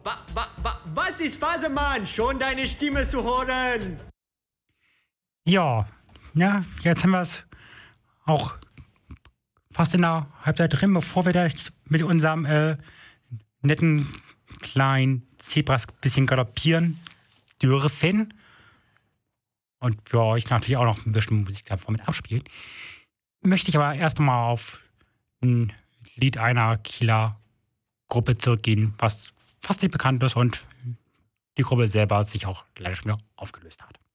Was ist Fasemann? Schon deine Stimme zu hören. Ja, jetzt haben wir es auch fast in der Halbzeit drin, bevor wir da mit unserem netten kleinen Zebras ein bisschen galoppieren dürfen. Und für euch natürlich auch noch ein bisschen Musik davor mit abspielen. Möchte ich aber erst mal auf ein Lied einer Kieler Gruppe zurückgehen, was fast nicht bekannt ist und die Gruppe selber sich auch leider schon wieder aufgelöst hat.